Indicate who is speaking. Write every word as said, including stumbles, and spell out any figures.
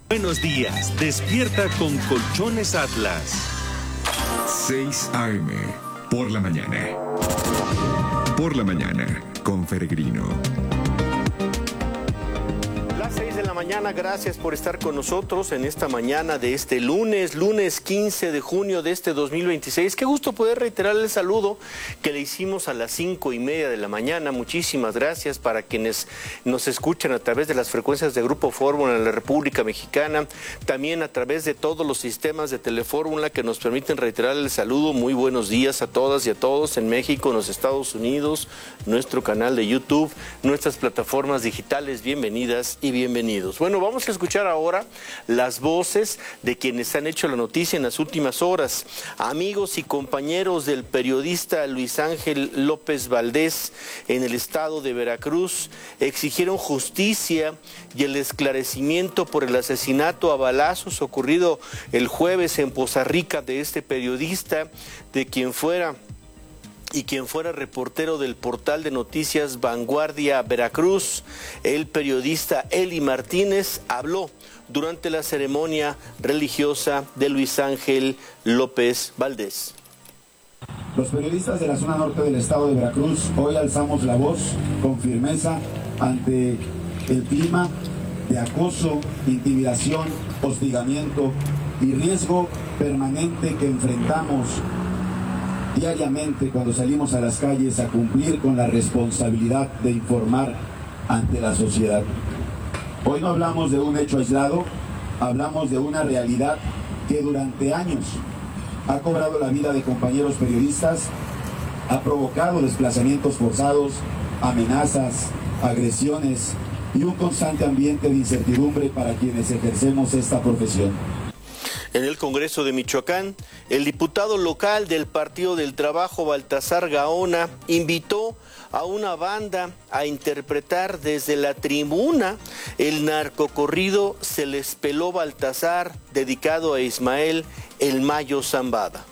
Speaker 1: Buenos días, despierta con Colchones Atlas.
Speaker 2: seis a eme, por la mañana. Por la mañana, con Peregrino.
Speaker 3: seis de la mañana, gracias por estar con nosotros en esta mañana de este lunes, lunes quince de junio de este dos mil veintiséis. Qué gusto poder reiterar el saludo que le hicimos a las cinco y media de la mañana. Muchísimas gracias para quienes nos escuchan a través de las frecuencias de Grupo Fórmula en la República Mexicana, también a través de todos los sistemas de Telefórmula que nos permiten reiterar el saludo. Muy buenos días a todas y a todos en México, en los Estados Unidos, nuestro canal de YouTube, nuestras plataformas digitales. Bienvenidas y bienvenidos. Bienvenidos. Bueno, vamos a escuchar ahora las voces de quienes han hecho la noticia en las últimas horas. Amigos y compañeros del periodista Luis Ángel López Valdés en el estado de Veracruz exigieron justicia y el esclarecimiento por el asesinato a balazos ocurrido el jueves en Poza Rica de este periodista, de quien fuera y quien fuera reportero del portal de noticias Vanguardia Veracruz. El periodista Eli Martínez habló durante la ceremonia religiosa de Luis Ángel López Valdés.
Speaker 4: Los periodistas de la zona norte del estado de Veracruz hoy alzamos la voz con firmeza ante el clima de acoso, intimidación, hostigamiento y riesgo permanente que enfrentamos diariamente cuando salimos a las calles a cumplir con la responsabilidad de informar ante la sociedad. Hoy no hablamos de un hecho aislado, hablamos de una realidad que durante años ha cobrado la vida de compañeros periodistas, ha provocado desplazamientos forzados, amenazas, agresiones y un constante ambiente de incertidumbre para quienes ejercemos esta profesión.
Speaker 3: En el Congreso de Michoacán, el diputado local del Partido del Trabajo, Baltasar Gaona, invitó a una banda a interpretar desde la tribuna el narcocorrido Se les peló Baltasar, dedicado a Ismael El Mayo Zambada.